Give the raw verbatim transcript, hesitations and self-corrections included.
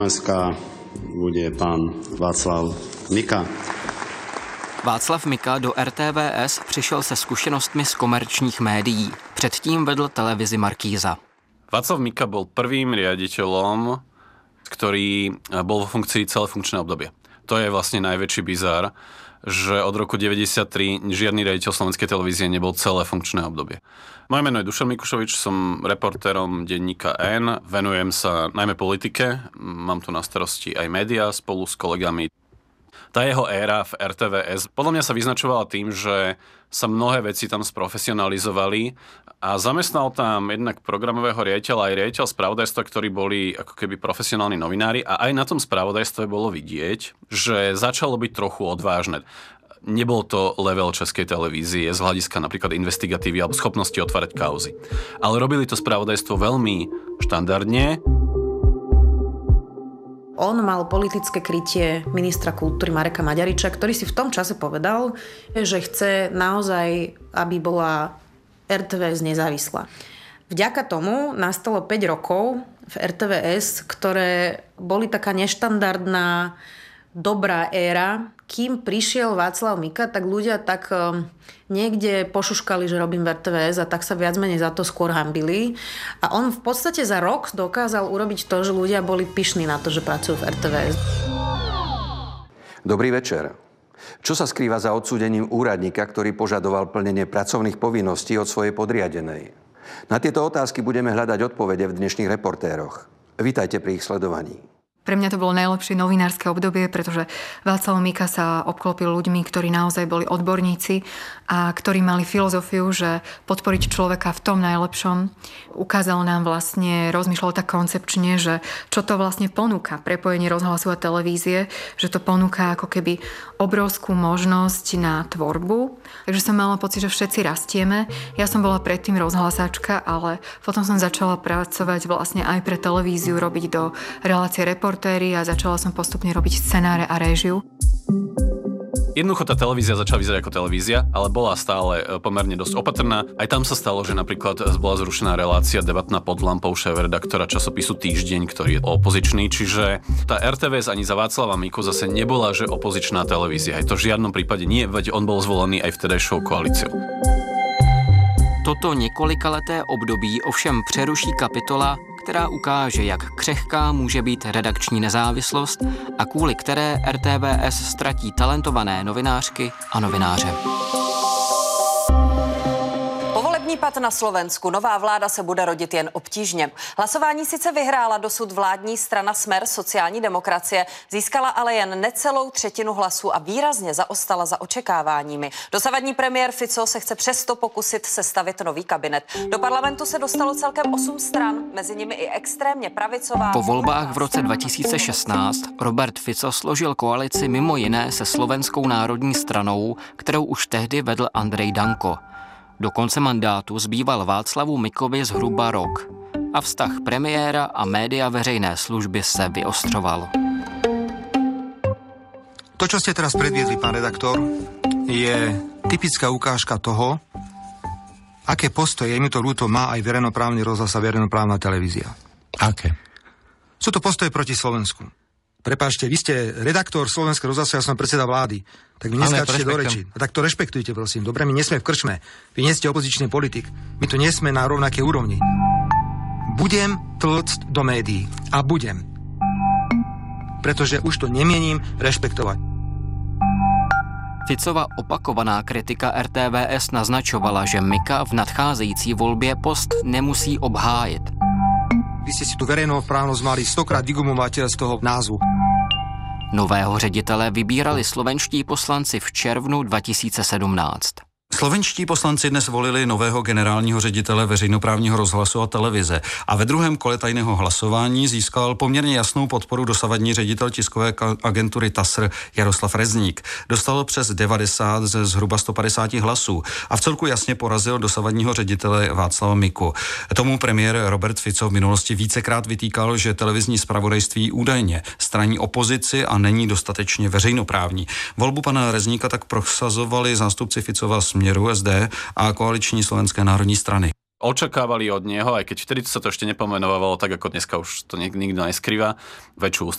Dneska bude pán Václav Mika. Václav Mika do R T V S přišel se zkušenostmi z komerčních médií. Předtím vedl televizi Markíza. Václav Mika bol prvým riaditeľom, ktorý bol vo funkcii celé funkčné obdobie. To je vlastne najväčší bizár, že od roku deväťdesiattri žiadny riaditeľ slovenskej televízie nebol celé funkčné obdobie. Moje meno je Dušan Mikušovič, som reportérom denníka N, venujem sa najmä politike, mám tu na starosti aj médiá spolu s kolegami. Tá jeho éra v R T V S podľa mňa sa vyznačovala tým, že sa mnohé veci tam sprofesionalizovali a zamestnal tam jednak programového riaditeľa aj riaditeľ spravodajstva, ktorí boli ako keby profesionálni novinári a aj na tom spravodajstve bolo vidieť, že začalo byť trochu odvážne. Nebol to level Českej televízie z hľadiska napríklad investigatívy alebo schopnosti otvárať kauzy. Ale robili to spravodajstvo veľmi štandardne. On mal politické krytie ministra kultúry Mareka Maďariča, ktorý si v tom čase povedal, že chce naozaj, aby bola R T V S nezávislá. Vďaka tomu nastalo päť rokov v R T V S, ktoré boli taká neštandardná, dobrá éra. Kým prišiel Václav Mika, tak ľudia tak niekde pošuškali, že robím v R T V S a tak sa viac menej za to skôr hanbili. A on v podstate za rok dokázal urobiť to, že ľudia boli pyšní na to, že pracujú v R T V S. Dobrý večer. Čo sa skrýva za odsúdením úradníka, ktorý požadoval plnenie pracovných povinností od svojej podriadenej? Na tieto otázky budeme hľadať odpovede v dnešných reportéroch. Vítajte pri ich sledovaní. Pre mňa to bolo najlepšie novinárske obdobie, pretože Václav Mika sa obklopil ľuďmi, ktorí naozaj boli odborníci a ktorí mali filozofiu, že podporiť človeka v tom najlepšom. Ukázal nám vlastne, rozmýšľal tak koncepčne, že čo to vlastne ponúka prepojenie rozhlasu a televízie, že to ponúka ako keby obrovskú možnosť na tvorbu. Takže som mala pocit, že všetci rastieme. Ja som bola predtým rozhlasáčka, ale potom som začala pracovať vlastne aj pre televíziu, robiť do relácie report a začala som postupne robiť scenáre a réžiu. Jednoducho tá televízia začala vyzerať ako televízia, ale bola stále pomerne dosť opatrná. Aj tam sa stalo, že napríklad bola zrušená relácia debatná pod lampou šéfredaktora časopisu Týždeň, ktorý je opozičný, čiže tá R T V S ani za Václava Miku zase nebola, že opozičná televízia. Aj to v žiadnom prípade nie, veď on bol zvolený aj vtedajšou koalíciou. Toto několikaleté období ovšem přeruší kapitola, která ukáže, jak křehká může být redakční nezávislost a kvůli které R T V S ztratí talentované novinářky a novináře. Pad na Slovensku. Nová vláda se bude rodit jen obtížně. Hlasování sice vyhrála dosud vládní strana Smer sociální demokracie, získala ale jen necelou třetinu hlasů a výrazně zaostala za očekáváními. Dosavadní premiér Fico se chce přesto pokusit sestavit nový kabinet. Do parlamentu se dostalo celkem osm stran, mezi nimi i extrémně pravicová. Po volbách v roce dva tisíce šestnáct Robert Fico složil koalici mimo jiné se Slovenskou národní stranou, kterou už tehdy vedl Andrej Danko. Do konce mandátu zbýval Václavu Mikovi zhruba rok a vztah premiéra a média veřejné služby se vyostroval. To, čo ste teraz predviedli, pán redaktor, je typická ukážka toho, aké postoje, mi to ľúto, má aj verejnoprávny rozhlas a verejnoprávna televízia. Aké? Sú to postoje proti Slovensku. Prepáčte, vy ste redaktor Slovenského rozhlasu, ja som predseda vlády. Tak vy neskáčte do reči. A tak to rešpektujte, prosím. Dobre, my nie sme v krčme. Vy nie ste opozičný politik. My tu nie sme na rovnakej úrovni. Budem tlcť do médií. A budem. Pretože už to nemienim rešpektovať. Ficova opakovaná kritika R T V S naznačovala, že Mika v nadcházející volbě post nemusí obhájit. Vy ste si tu verejnoprávnosť mali stokrát vygumovať z toho názvu. Nového ředitele vybírali slovenští poslanci v červnu dva tisíce sedmnáct. Slovenští poslanci dnes volili nového generálního ředitele veřejnoprávního rozhlasu a televize a ve druhém kole tajného hlasování získal poměrně jasnou podporu dosavadní ředitel tiskové agentury T A S R Jaroslav Rezník. Dostal přes devadesát ze zhruba sto padesát hlasů a v celku jasně porazil dosavadního ředitele Václava Miku. Tomu premiér Robert Fico v minulosti vícekrát vytýkal, že televizní zpravodajství údajně straní opozici a není dostatečně veřejnoprávní. Volbu pana Rezníka tak prosazovali zástupci Ficova Směru S D a koaliční Slovenské národní strany. očakávali od neho, aj keď vtedy sa to ešte nepomenovalo, tak ako dneska už to nik- nikto neskrýva, väčšiu